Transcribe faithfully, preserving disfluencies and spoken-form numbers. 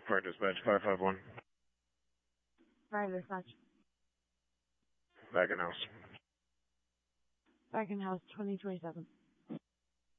Fire dispatch five five one. Fire dispatch. Back in house. Back in house twenty twenty-seven.